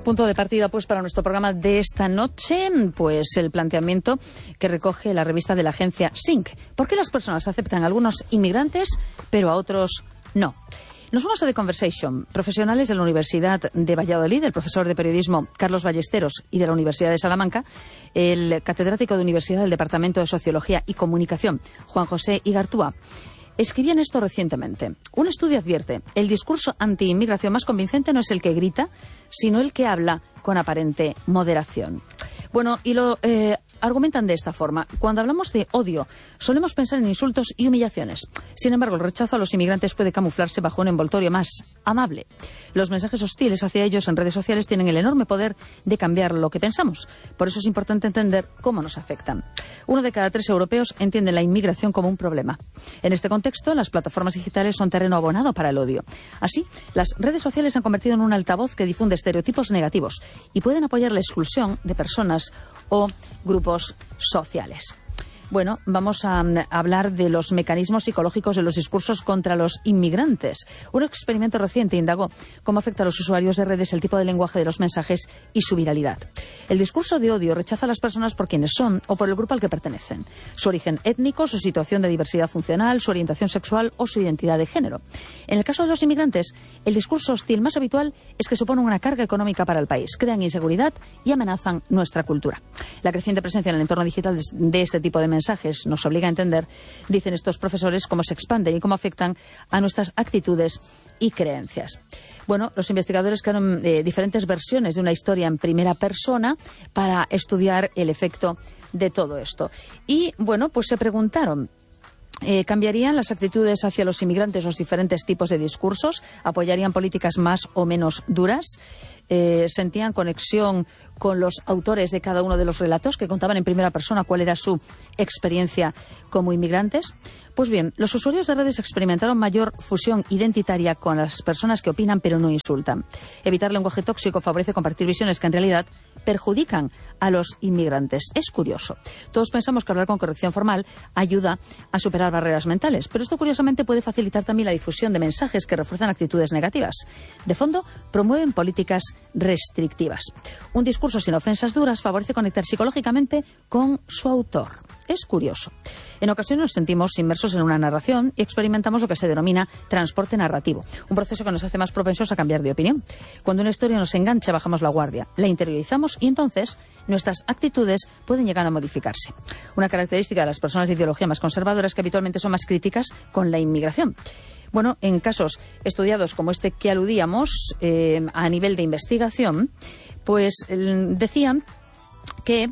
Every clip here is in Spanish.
Punto de partida pues para nuestro programa de esta noche, pues el planteamiento que recoge la revista de la agencia SYNC. ¿Por qué las personas aceptan a algunos inmigrantes pero a otros no? Nos vamos a The Conversation. Profesionales de la Universidad de Valladolid, el profesor de periodismo Carlos Ballesteros y de la Universidad de Salamanca, el catedrático de Universidad del Departamento de Sociología y Comunicación, Juan José Igartúa, escribían esto recientemente. Un estudio advierte: el discurso anti-inmigración más convincente no es el que grita, sino el que habla con aparente moderación. Bueno, y lo argumentan de esta forma. Cuando hablamos de odio, solemos pensar en insultos y humillaciones. Sin embargo, el rechazo a los inmigrantes puede camuflarse bajo un envoltorio más amable. Los mensajes hostiles hacia ellos en redes sociales tienen el enorme poder de cambiar lo que pensamos. Por eso es importante entender cómo nos afectan. 1 de cada 3 europeos entiende la inmigración como un problema. En este contexto, las plataformas digitales son terreno abonado para el odio. Así, las redes sociales se han convertido en un altavoz que difunde estereotipos negativos y pueden apoyar la exclusión de personas o grupos sociales. Bueno, vamos a hablar de los mecanismos psicológicos de los discursos contra los inmigrantes. Un experimento reciente indagó cómo afecta a los usuarios de redes el tipo de lenguaje de los mensajes y su viralidad. El discurso de odio rechaza a las personas por quienes son o por el grupo al que pertenecen, su origen étnico, su situación de diversidad funcional, su orientación sexual o su identidad de género. En el caso de los inmigrantes, el discurso hostil más habitual es que suponen una carga económica para el país, crean inseguridad y amenazan nuestra cultura. La creciente presencia en el entorno digital de este tipo de mensajes nos obliga a entender, dicen estos profesores, cómo se expanden y cómo afectan a nuestras actitudes y creencias. Bueno, los investigadores crearon diferentes versiones de una historia en primera persona para estudiar el efecto de todo esto. Y, bueno, pues se preguntaron: ¿cambiarían las actitudes hacia los inmigrantes los diferentes tipos de discursos? ¿Apoyarían políticas más o menos duras? ¿Sentían conexión con los autores de cada uno de los relatos que contaban en primera persona cuál era su experiencia como inmigrantes? Pues bien, los usuarios de redes experimentaron mayor fusión identitaria con las personas que opinan pero no insultan. Evitar lenguaje tóxico favorece compartir visiones que en realidad perjudican a los inmigrantes. Es curioso. Todos pensamos que hablar con corrección formal ayuda a superar barreras mentales, pero esto curiosamente puede facilitar también la difusión de mensajes que refuerzan actitudes negativas. De fondo, promueven políticas restrictivas. Un discurso sin ofensas duras favorece conectar psicológicamente con su autor. Es curioso. En ocasiones nos sentimos inmersos en una narración y experimentamos lo que se denomina transporte narrativo, un proceso que nos hace más propensos a cambiar de opinión. Cuando una historia nos engancha, bajamos la guardia, la interiorizamos y entonces nuestras actitudes pueden llegar a modificarse. Una característica de las personas de ideología más conservadora es que habitualmente son más críticas con la inmigración. Bueno, en casos estudiados como este que aludíamos, a nivel de investigación, pues decían que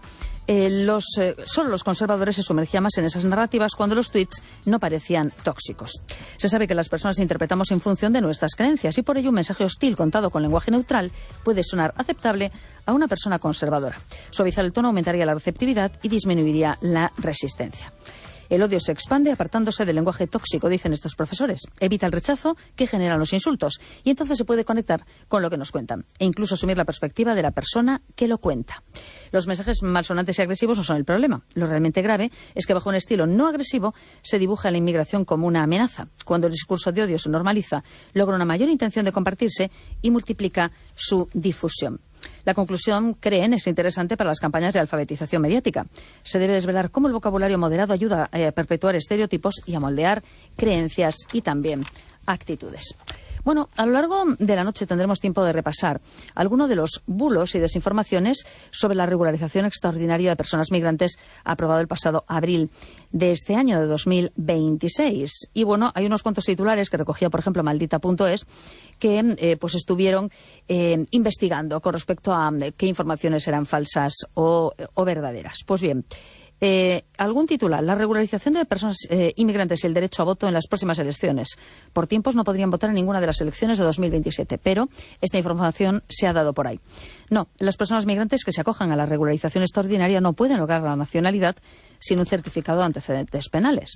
solo los conservadores se sumergían más en esas narrativas cuando los tuits no parecían tóxicos. Se sabe que las personas interpretamos en función de nuestras creencias y por ello un mensaje hostil contado con lenguaje neutral puede sonar aceptable a una persona conservadora. Suavizar el tono aumentaría la receptividad y disminuiría la resistencia. El odio se expande apartándose del lenguaje tóxico, dicen estos profesores. Evita el rechazo que generan los insultos y entonces se puede conectar con lo que nos cuentan e incluso asumir la perspectiva de la persona que lo cuenta. Los mensajes malsonantes y agresivos no son el problema. Lo realmente grave es que bajo un estilo no agresivo se dibuja la inmigración como una amenaza. Cuando el discurso de odio se normaliza, logra una mayor intención de compartirse y multiplica su difusión. La conclusión, creen, es interesante para las campañas de alfabetización mediática. Se debe desvelar cómo el vocabulario moderado ayuda a perpetuar estereotipos y a moldear creencias y también actitudes. Bueno, a lo largo de la noche tendremos tiempo de repasar algunos de los bulos y desinformaciones sobre la regularización extraordinaria de personas migrantes aprobado el pasado abril de este año, de 2026. Y bueno, hay unos cuantos titulares que recogía, por ejemplo, Maldita.es, que pues estuvieron investigando con respecto a qué informaciones eran falsas o verdaderas. Pues bien, algún titular: la regularización de personas inmigrantes y el derecho a voto en las próximas elecciones. Por tiempos no podrían votar en ninguna de las elecciones de 2027, pero esta información se ha dado por ahí. No, las personas migrantes que se acojan a la regularización extraordinaria no pueden lograr la nacionalidad sin un certificado de antecedentes penales.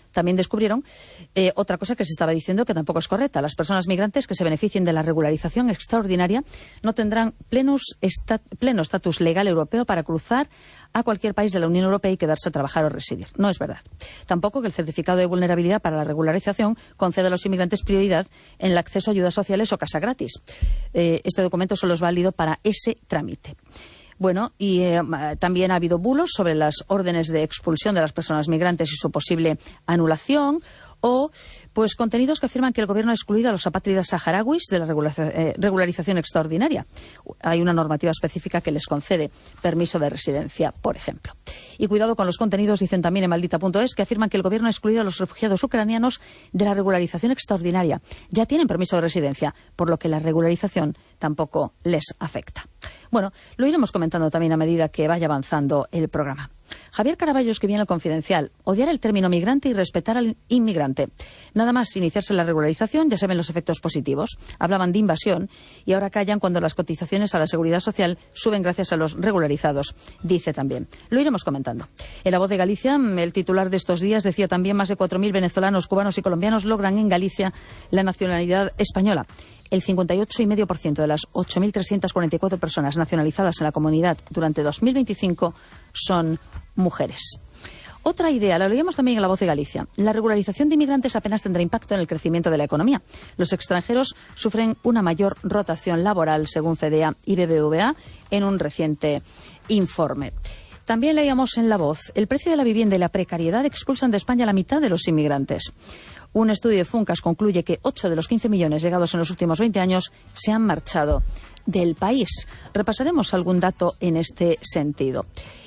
también descubrieron otra cosa que se estaba diciendo que tampoco es correcta. Las personas migrantes que se beneficien de la regularización extraordinaria no tendrán pleno estatus legal europeo para cruzar a cualquier país de la Unión Europea y quedarse a trabajar o residir. No es verdad. Tampoco que el certificado de vulnerabilidad para la regularización concede a los inmigrantes prioridad en el acceso a ayudas sociales o casa gratis. Este documento solo es válido para ese trámite. Bueno, y también ha habido bulos sobre las órdenes de expulsión de las personas migrantes y su posible anulación, o pues contenidos que afirman que el gobierno ha excluido a los apátridas saharauis de la regularización extraordinaria. Hay una normativa específica que les concede permiso de residencia, por ejemplo. Y cuidado con los contenidos, dicen también en maldita.es, que afirman que el gobierno ha excluido a los refugiados ucranianos de la regularización extraordinaria. Ya tienen permiso de residencia, por lo que la regularización tampoco les afecta. Bueno, lo iremos comentando también a medida que vaya avanzando el programa. Javier Caraballo escribía en El Confidencial: odiar el término migrante y respetar al inmigrante. Nada más iniciarse la regularización ya se ven los efectos positivos. Hablaban de invasión y ahora callan cuando las cotizaciones a la seguridad social suben gracias a los regularizados, dice también. Lo iremos comentando. En La Voz de Galicia, el titular de estos días decía también: más de 4.000 venezolanos, cubanos y colombianos logran en Galicia la nacionalidad española. El 58,5% de las 8.344 personas nacionalizadas en la comunidad durante 2025 son mujeres. Otra idea, la leíamos también en La Voz de Galicia. La regularización de inmigrantes apenas tendrá impacto en el crecimiento de la economía. Los extranjeros sufren una mayor rotación laboral, según CEDEA y BBVA, en un reciente informe. También leíamos en La Voz: el precio de la vivienda y la precariedad expulsan de España a la mitad de los inmigrantes. Un estudio de Funcas concluye que 8 de los 15 millones llegados en los últimos 20 años se han marchado del país. Repasaremos algún dato en este sentido.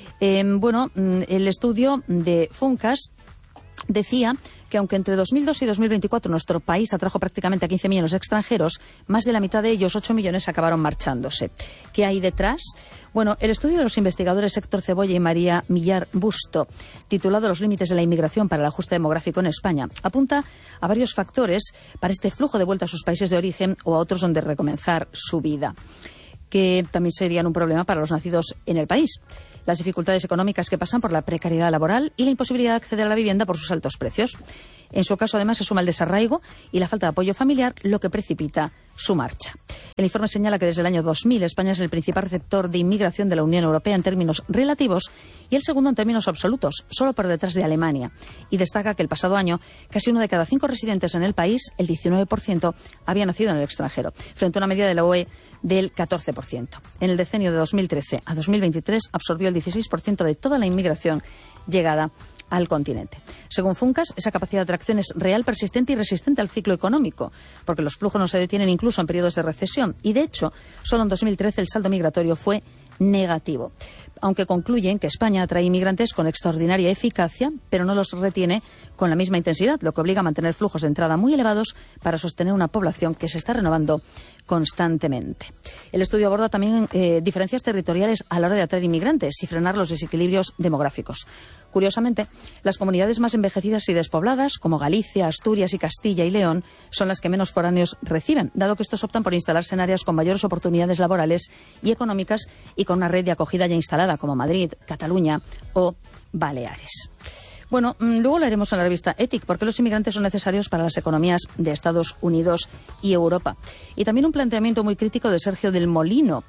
El estudio de Funcas decía que aunque entre 2002 y 2024 nuestro país atrajo prácticamente a 15 millones de extranjeros, más de la mitad de ellos, 8 millones, acabaron marchándose. ¿Qué hay detrás? Bueno, el estudio de los investigadores Héctor Cebolla y María Millar Busto, titulado Los límites de la inmigración para el ajuste demográfico en España, apunta a varios factores para este flujo de vuelta a sus países de origen o a otros donde recomenzar su vida, que también serían un problema para los nacidos en el país. Las dificultades económicas que pasan por la precariedad laboral y la imposibilidad de acceder a la vivienda por sus altos precios. En su caso, además, se suma el desarraigo y la falta de apoyo familiar, lo que precipita su marcha. El informe señala que desde el año 2000 España es el principal receptor de inmigración de la Unión Europea en términos relativos y el segundo en términos absolutos, solo por detrás de Alemania. Y destaca que el pasado año casi 1 de cada 5 residentes en el país, el 19%, había nacido en el extranjero, frente a una media de la UE del 14%. En el decenio de 2013 a 2023 absorbió el 16% de toda la inmigración llegada al continente. Según Funcas, esa capacidad de atracción es real, persistente y resistente al ciclo económico, porque los flujos no se detienen incluso en periodos de recesión. Y, de hecho, solo en 2013 el saldo migratorio fue negativo. Aunque concluyen que España atrae inmigrantes con extraordinaria eficacia, pero no los retiene con la misma intensidad, lo que obliga a mantener flujos de entrada muy elevados para sostener una población que se está renovando constantemente. El estudio aborda también diferencias territoriales a la hora de atraer inmigrantes y frenar los desequilibrios demográficos. Curiosamente, las comunidades más envejecidas y despobladas, como Galicia, Asturias y Castilla y León, son las que menos foráneos reciben, dado que estos optan por instalarse en áreas con mayores oportunidades laborales y económicas y con una red de acogida ya instalada, como Madrid, Cataluña o Baleares. Bueno, luego lo haremos en la revista Ethic, porque los inmigrantes son necesarios para las economías de Estados Unidos y Europa. Y también un planteamiento muy crítico de Sergio del Molino,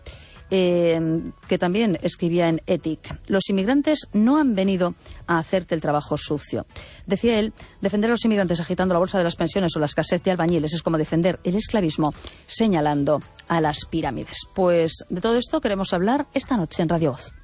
que también escribía en Ethic. Los inmigrantes no han venido a hacerte el trabajo sucio. Decía él: defender a los inmigrantes agitando la bolsa de las pensiones o la escasez de albañiles es como defender el esclavismo señalando a las pirámides. Pues de todo esto queremos hablar esta noche en Radio Voz.